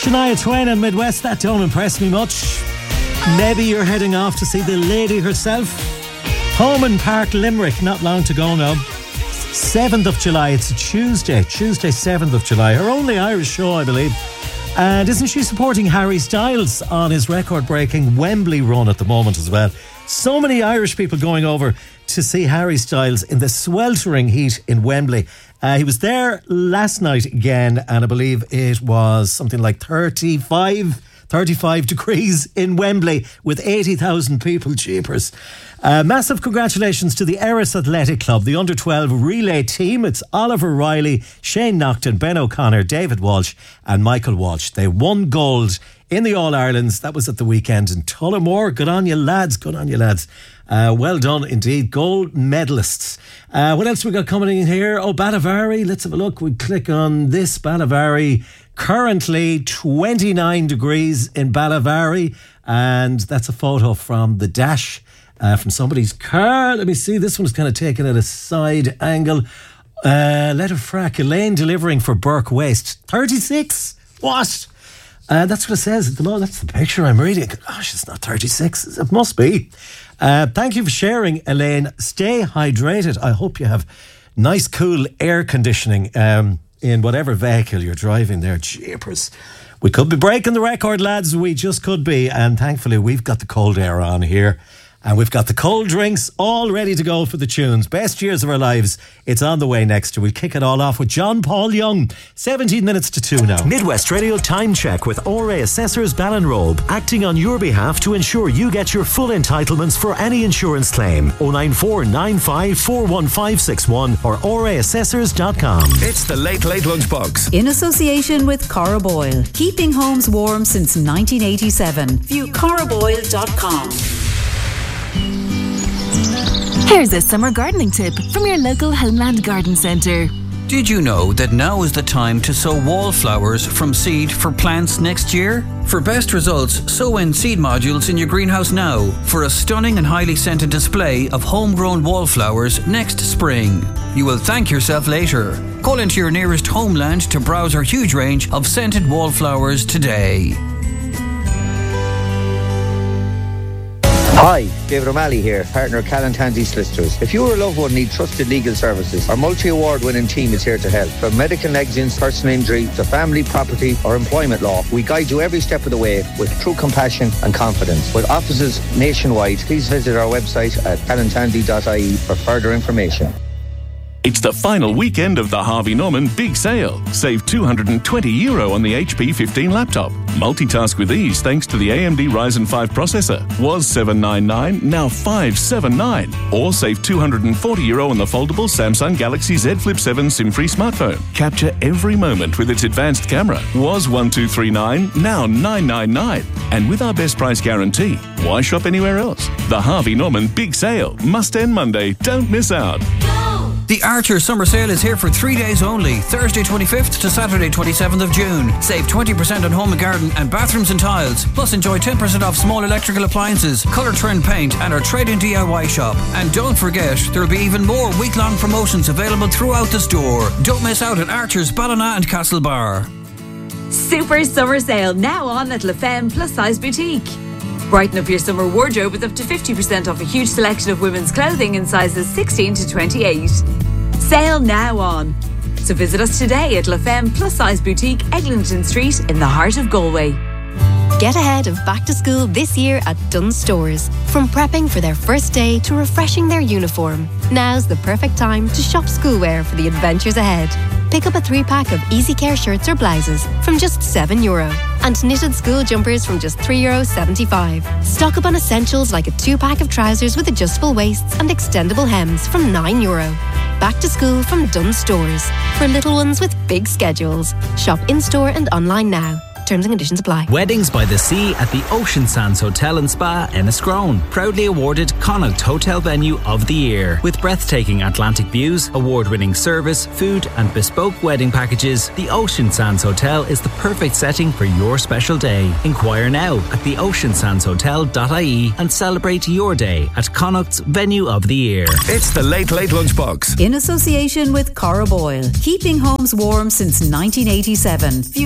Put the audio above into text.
Shania Twain and Midwest, that don't impress me much. Maybe you're heading off to see the lady herself. Thomond Park, Limerick, not long to go now. 7th of July, it's a Tuesday 7th of July. Her only Irish show, I believe. And isn't she supporting Harry Styles on his record-breaking Wembley run at the moment as well? So many Irish people going over to see Harry Styles in the sweltering heat in Wembley. He was there last night again, and I believe it was something like 35 degrees in Wembley with 80,000 people. Jeepers. Massive congratulations to the Erris Athletic Club, the under-12 relay team. It's Oliver Riley, Shane Naughton, Ben O'Connor, David Walsh and Michael Walsh. They won gold in the All-Irelands. That was at the weekend in Tullamore. Good on you, lads. Good on you, lads. Well done indeed. Gold medalists. What else we got coming in here? Oh, Ballivary. Let's have a look. We click on this. Ballivary. Currently 29 degrees in Ballivary. And that's a photo from the dash from somebody's car. Let me see. This one's kind of taken at a side angle. Letterfrack. Elaine delivering for Burke Waste. 36? What? That's what it says at the moment. That's the picture I'm reading. Gosh, it's not 36. It must be. Thank you for sharing, Elaine. Stay hydrated. I hope you have nice, cool air conditioning in whatever vehicle you're driving there. Jeepers. We could be breaking the record, lads. We just could be. And thankfully, we've got the cold air on here. And we've got the cold drinks all ready to go for the tunes. Best years of our lives. It's on the way next. We'll kick it all off with John Paul Young. 17 minutes to 2 now. Midwest Radio Time Check with ORA Assessors Ballinrobe, acting on your behalf to ensure you get your full entitlements for any insurance claim. 094 95 41561 or oraassessors.com. It's the Late Late Lunchbox. In association with Cora Boyle. Keeping homes warm since 1987. View coraboyle.com. Here's a summer gardening tip from your local Homeland Garden Centre. Did you know that now is the time to sow wallflowers from seed for plants next year? For best results, sow in seed modules in your greenhouse now for a stunning and highly scented display of homegrown wallflowers next spring. You will thank yourself later. Call into your nearest Homeland to browse our huge range of scented wallflowers today. Hi, David O'Malley here, partner of Callan Tansey Solicitors. If you or a loved one need trusted legal services, our multi-award winning team is here to help. From medical negligence, personal injury, to family, property or employment law, we guide you every step of the way with true compassion and confidence. With offices nationwide, please visit our website at callantansey.ie for further information. It's the final weekend of the Harvey Norman Big Sale. Save €220 on the HP 15 laptop. Multitask with ease thanks to the AMD Ryzen 5 processor. Was $799, now $579. Or save €240 on the foldable Samsung Galaxy Z Flip 7 SIM-free smartphone. Capture every moment with its advanced camera. Was $1,239, now $999. And with our best price guarantee, why shop anywhere else? The Harvey Norman Big Sale must end Monday. Don't miss out. The Archer Summer Sale is here for 3 days only, Thursday 25th to Saturday 27th of June. Save 20% on home and garden and bathrooms and tiles. Plus enjoy 10% off small electrical appliances, colour trend paint and our trade-in DIY shop. And don't forget, there'll be even more week-long promotions available throughout the store. Don't miss out at Archer's Ballina and Castlebar. Super Summer Sale now on at La Femme Plus Size Boutique. Brighten up your summer wardrobe with up to 50% off a huge selection of women's clothing in sizes 16 to 28. Sale now on. So visit us today at La Femme Plus Size Boutique, Eglinton Street in the heart of Galway. Get ahead of back to school this year at Dunnes Stores. From prepping for their first day to refreshing their uniform, now's the perfect time to shop schoolwear for the adventures ahead. Pick up a 3-pack of Easy Care shirts or blouses from just €7 and knitted school jumpers from just €3.75. Stock up on essentials like a 2-pack of trousers with adjustable waists and extendable hems from €9. Back to school from Dunnes Stores. For little ones with big schedules. Shop in-store and online now. Terms and conditions apply. Weddings by the Sea at the Ocean Sands Hotel and Spa, Enniscrone. Proudly awarded Connaught Hotel Venue of the Year. With breathtaking Atlantic views, award-winning service, food and bespoke wedding packages, the Ocean Sands Hotel is the perfect setting for your special day. Inquire now at theoceansandshotel.ie and celebrate your day at Connaught's Venue of the Year. It's the Late Late Lunchbox. In association with Cora Boyle. Keeping homes warm since 1987.